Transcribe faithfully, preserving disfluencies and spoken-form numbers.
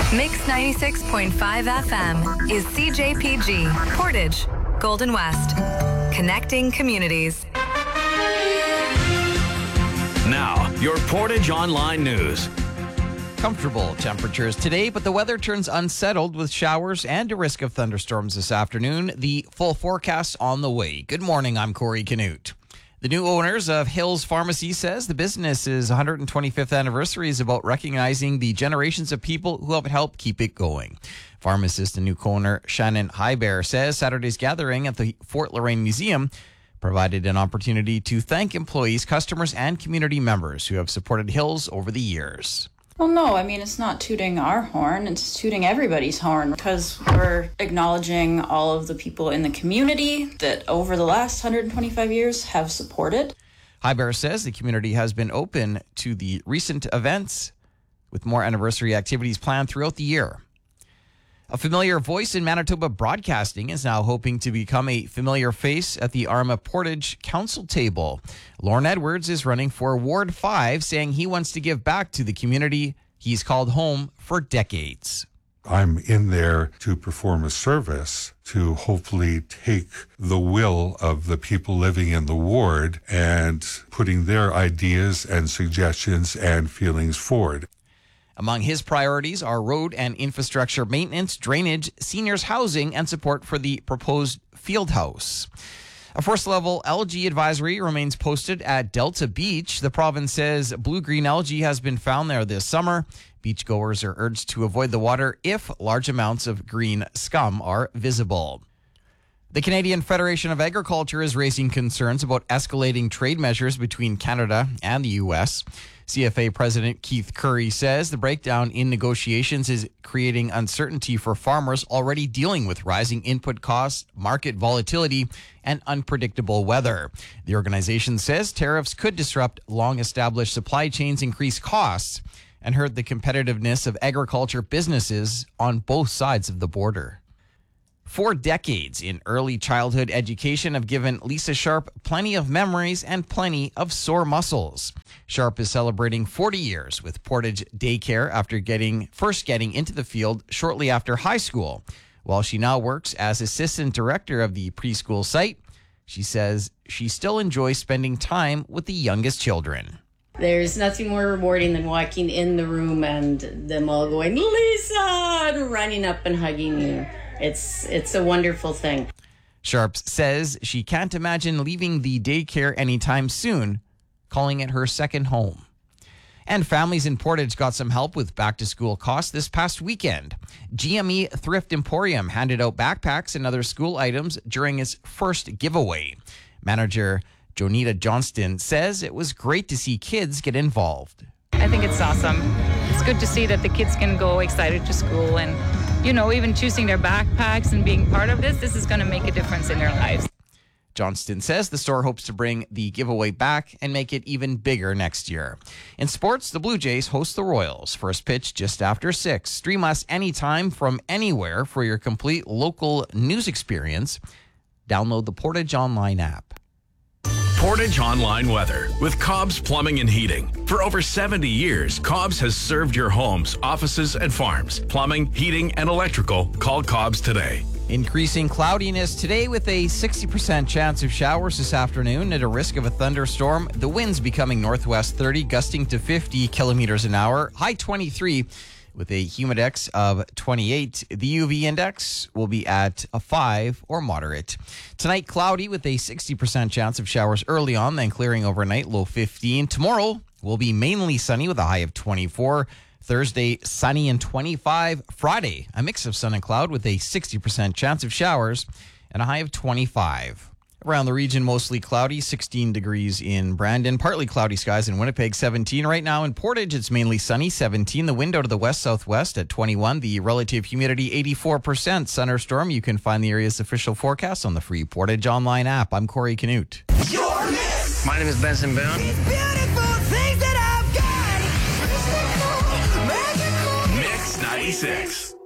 Mix ninety-six point five F M is C J P G, Portage, Golden West. Connecting communities. Now, your Portage Online News. Comfortable temperatures today, but the weather turns unsettled with showers and a risk of thunderstorms this afternoon. The full forecast on the way. Good morning, I'm Corey Canute. The new owners of Hills Pharmacy says the business's one hundred twenty-fifth anniversary is about recognizing the generations of people who have helped keep it going. Pharmacist and new co-owner Shannon Highbear says Saturday's gathering at the Fort Loraine Museum provided an opportunity to thank employees, customers, and community members who have supported Hills over the years. Well, no, I mean, it's not tooting our horn, it's tooting everybody's horn because we're acknowledging all of the people in the community that over the last one hundred twenty-five years have supported. Highbear says the community has been open to the recent events with more anniversary activities planned throughout the year. A familiar voice in Manitoba broadcasting is now hoping to become a familiar face at the Arma Portage Council table. Lorne Edwards is running for Ward five, saying he wants to give back to the community he's called home for decades. I'm in there to perform a service to hopefully take the will of the people living in the ward and putting their ideas and suggestions and feelings forward. Among his priorities are road and infrastructure maintenance, drainage, seniors housing, and support for the proposed field house. A first-level algae advisory remains posted at Delta Beach. The province says blue-green algae has been found there this summer. Beachgoers are urged to avoid the water if large amounts of green scum are visible. The Canadian Federation of Agriculture is raising concerns about escalating trade measures between Canada and the U S. C F A President Keith Currie says the breakdown in negotiations is creating uncertainty for farmers already dealing with rising input costs, market volatility, and unpredictable weather. The organization says tariffs could disrupt long-established supply chains, increase costs, and hurt the competitiveness of agriculture businesses on both sides of the border. Four decades in early childhood education have given Lisa Sharp plenty of memories and plenty of sore muscles. Sharp is celebrating forty years with Portage Daycare after getting first getting into the field shortly after high school. While she now works as assistant director of the preschool site, she says she still enjoys spending time with the youngest children. There's nothing more rewarding than walking in the room and them all going, Lisa, and running up and hugging you. It's it's a wonderful thing. Sharps says she can't imagine leaving the daycare anytime soon, calling it her second home. And families in Portage got some help with back-to-school costs this past weekend. G M E Thrift Emporium handed out backpacks and other school items during its first giveaway. Manager Jonita Johnston says it was great to see kids get involved. I think it's awesome. It's good to see that the kids can go excited to school and, you know, even choosing their backpacks and being part of this, this is going to make a difference in their lives. Johnston says the store hopes to bring the giveaway back and make it even bigger next year. In sports, the Blue Jays host the Royals. First pitch just after six. Stream us anytime from anywhere for your complete local news experience. Download the Portage Online app. Portage Online Weather with Cobb's Plumbing and Heating. For over seventy years, Cobb's has served your homes, offices, and farms. Plumbing, heating, and electrical. Call Cobb's today. Increasing cloudiness today with a sixty percent chance of showers this afternoon at a risk of a thunderstorm. The winds becoming northwest thirty, gusting to fifty kilometers an hour. High twenty-three with a humidex of twenty-eight. The U V index will be at a five or moderate. Tonight, cloudy with a sixty percent chance of showers early on, then clearing overnight, low fifteen. Tomorrow will be mainly sunny with a high of twenty-four. Thursday, sunny and twenty-five. Friday, a mix of sun and cloud with a sixty percent chance of showers and a high of twenty-five. Around the region, mostly cloudy, sixteen degrees in Brandon. Partly cloudy skies in Winnipeg, seventeen. Right now in Portage, it's mainly sunny, seventeen. The wind out of the west-southwest at twenty-one. The relative humidity, eighty-four percent. Sun or storm, you can find the area's official forecast on the free Portage Online app. I'm Corey Canute. My name is Benson Boone. Mix ninety-six.